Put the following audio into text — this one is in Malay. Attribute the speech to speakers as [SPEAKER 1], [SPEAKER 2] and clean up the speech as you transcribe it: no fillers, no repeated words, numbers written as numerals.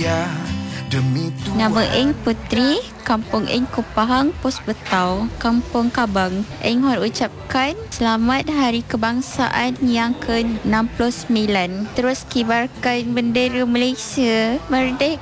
[SPEAKER 1] Nama Eng Putri, Kampung Eng Kupahang, Pos Betau, Kampung Kabang. Eng mohon ucapkan selamat Hari Kebangsaan yang ke-69. Terus kibarkan bendera Malaysia merdeka.